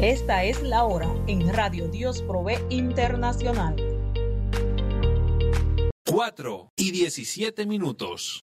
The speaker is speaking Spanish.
Esta es la hora en Radio Dios Provee Internacional. 4:17.